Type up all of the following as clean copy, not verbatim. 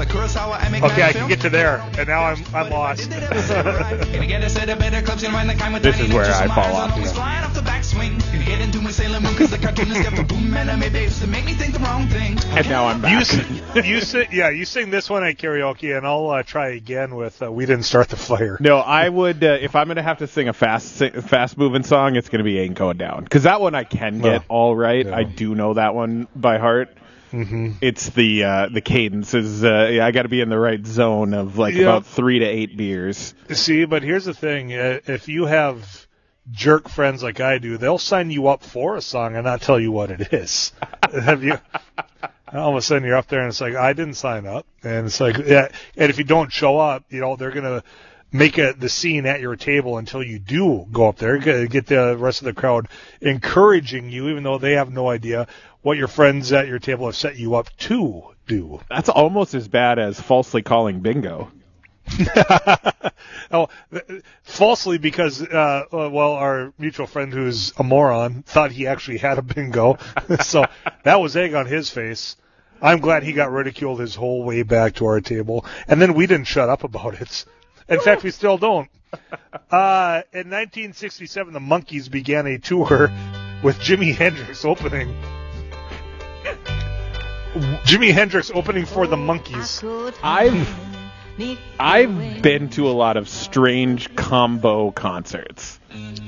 Okay, I can get to there, and now I'm lost. This is where I fall off. And now I'm back. You sing this one at karaoke, and I'll try again with "We Didn't Start the Fire." No, I would if I'm going to have to sing a fast moving song, it's going to be "Ain't Going Down," because that one I can get all right. No. I do know that one by heart. Mm-hmm. It's the cadence is I got to be in the right zone of about 3 to 8 beers. See, but here's the thing: if you have jerk friends like I do, they'll sign you up for a song and not tell you what it is. Have you? All of a sudden, you're up there and it's like, I didn't sign up, and it's like, yeah. And if you don't show up, they're gonna make the scene at your table until you do go up there. Get the rest of the crowd encouraging you, even though they have no idea what your friends at your table have set you up to do. That's almost as bad as falsely calling bingo. Falsely because, our mutual friend who's a moron thought he actually had a bingo. So that was egg on his face. I'm glad he got ridiculed his whole way back to our table. And then we didn't shut up about it. In fact, we still don't. In 1967, the Monkees began a tour with Jimi Hendrix opening. Jimi Hendrix opening for the Monkees. I've been to a lot of strange combo concerts.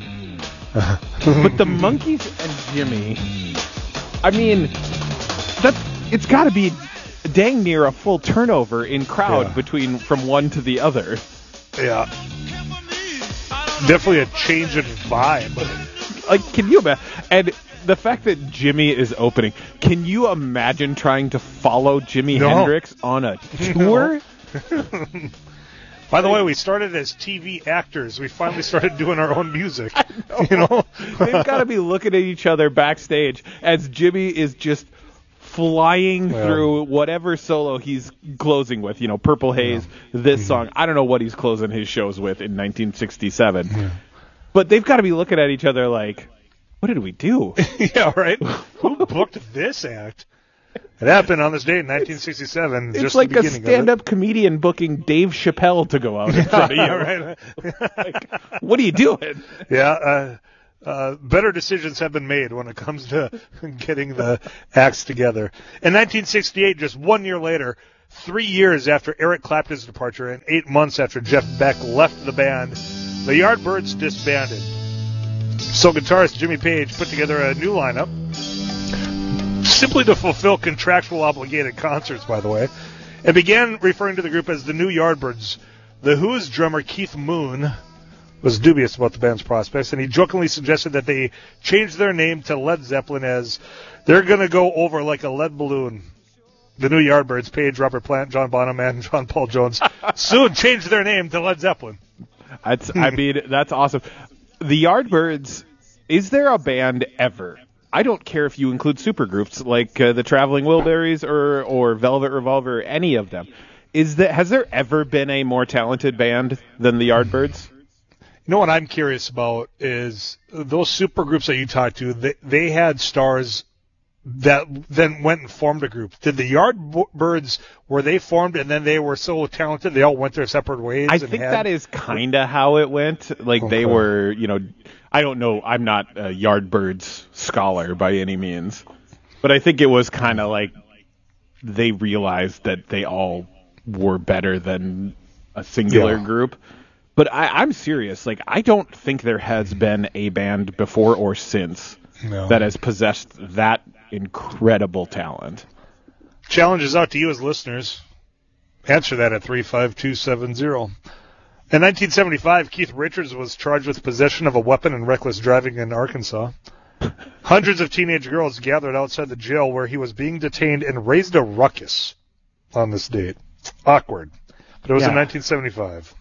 But the Monkees and Jimmy, I mean, it's got to be dang near a full turnover in crowd from one to the other. Yeah. Definitely a change in vibe. Can you imagine? And the fact that Jimmy is opening, can you imagine trying to follow Jimi Hendrix on a tour? By the way, we started as TV actors. We finally started doing our own music. They've got to be looking at each other backstage as Jimmy is just flying through whatever solo he's closing with. Purple Haze, this song. I don't know what he's closing his shows with in 1967. Yeah. But they've got to be looking at each other like, what did we do? Yeah, right? Who booked this act? It happened on this date in 1967. It's like a stand-up comedian booking Dave Chappelle to go out in front of you. Right. What are you doing? Yeah, better decisions have been made when it comes to getting the acts together. In 1968, just 1 year later, 3 years after Eric Clapton's departure and 8 months after Jeff Beck left the band, the Yardbirds disbanded. So guitarist Jimmy Page put together a new lineup, simply to fulfill contractual obligated concerts, by the way, and began referring to the group as the New Yardbirds. The Who's drummer Keith Moon was dubious about the band's prospects, and he jokingly suggested that they change their name to Led Zeppelin as they're going to go over like a lead balloon. The New Yardbirds, Page, Robert Plant, John Bonham, and John Paul Jones, soon changed their name to Led Zeppelin. That's awesome. The Yardbirds, is there a band ever? I don't care if you include supergroups like the Traveling Wilburys or Velvet Revolver, or any of them. Has there ever been a more talented band than the Yardbirds? You know what I'm curious about is those supergroups that you talked to, they had stars that then went and formed a group. Did the Yardbirds, were they formed and then they were so talented they all went their separate ways? I think that is kind of how it went. Like they were, I don't know. I'm not a Yardbirds scholar by any means. But I think it was kind of like they realized that they all were better than a singular group. But I'm serious. Like, I don't think there has been a band before or since that has possessed that incredible talent. Challenge is out to you as listeners. Answer that at 35270. In 1975, Keith Richards was charged with possession of a weapon and reckless driving in Arkansas. Hundreds of teenage girls gathered outside the jail where he was being detained and raised a ruckus on this date. Awkward. But it was in 1975.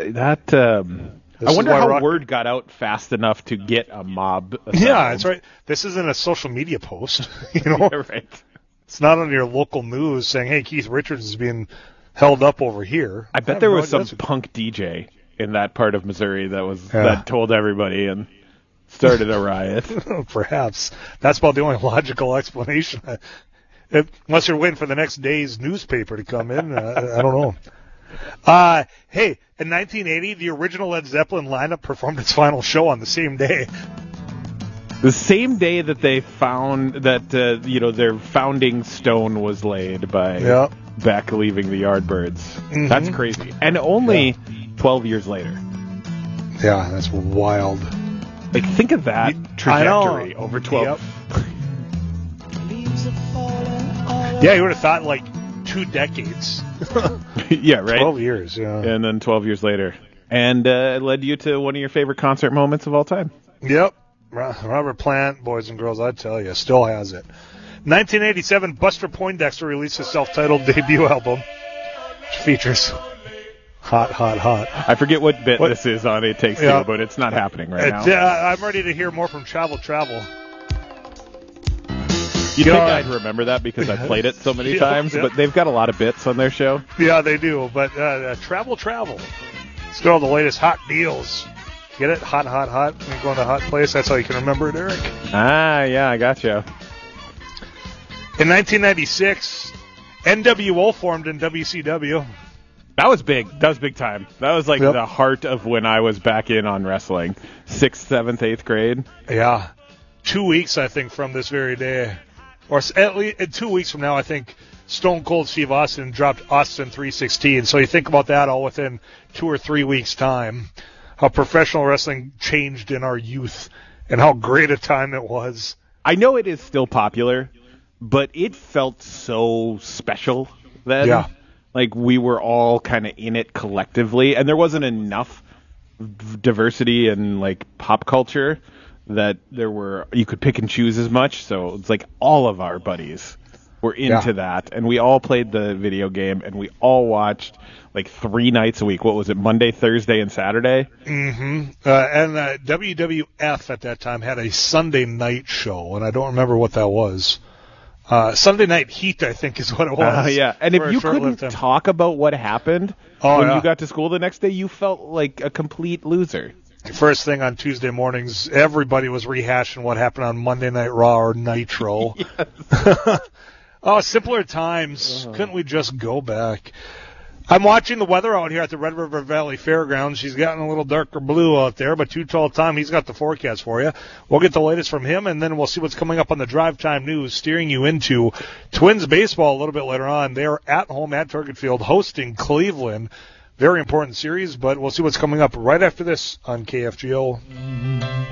I wonder how word got out fast enough to get a mob. Yeah, that's right. This isn't a social media post. Yeah, right. It's not on your local news saying, hey, Keith Richards is being held up over here. I bet there was some punk DJ in that part of Missouri that told everybody and started a riot. Perhaps. That's about the only logical explanation. Unless you're waiting for the next day's newspaper to come in. I don't know. Hey, in 1980, the original Led Zeppelin lineup performed its final show on the same day. The same day that they found that, their founding stone was laid by Beck leaving the Yardbirds. Mm-hmm. That's crazy. And only 12 years later. Yeah, that's wild. Like, think of that trajectory over 12. Yep. Yeah, you would have thought, 2 decades. Yeah, right? 12 years, yeah. And then 12 years later. And it led you to one of your favorite concert moments of all time. Yep. Robert Plant, boys and girls, I tell you, still has it. 1987, Buster Poindexter released his self-titled debut album, which features Hot, Hot, Hot. I forget what bit this is on It Takes Two, but it's not happening right now. I'm ready to hear more from Travel. You'd think I'd remember that because I played it so many times, but they've got a lot of bits on their show. Yeah, they do, but Travel. Let's go to the latest hot deals. Get it? Hot, hot, hot. When you go in the hot place, that's how you can remember it, Eric. Ah, yeah, I gotcha. In 1996, NWO formed in WCW. That was big. That was big time. That was the heart of when I was back in on wrestling. 6th, 7th, 8th grade. Yeah. 2 weeks, I think, from this very day. Or at least 2 weeks from now, I think Stone Cold Steve Austin dropped Austin 316. So you think about that all within 2 or 3 weeks' time. How professional wrestling changed in our youth and how great a time it was. I know it is still popular, but it felt so special then. Yeah. Like we were all kind of in it collectively, and there wasn't enough diversity in pop culture that you could pick and choose as much. So it's all of our buddies were into that, and we all played the video game, and we all watched 3 nights a week. What was it, Monday, Thursday, and Saturday? Mm-hmm. And WWF at that time had a Sunday night show, and I don't remember what that was. Sunday Night Heat, I think, is what it was. Yeah, and if you couldn't talk about what happened when you got to school the next day, you felt like a complete loser. First thing on Tuesday mornings, everybody was rehashing what happened on Monday Night Raw or Nitro. Oh, simpler times. Couldn't we just go back? I'm watching the weather out here at the Red River Valley Fairgrounds. She's gotten a little darker blue out there, but Too Tall Tom, he's got the forecast for you. We'll get the latest from him, and then we'll see what's coming up on the Drive Time News, steering you into Twins baseball a little bit later on. They're at home at Target Field hosting Cleveland. Very important series, but we'll see what's coming up right after this on KFGO.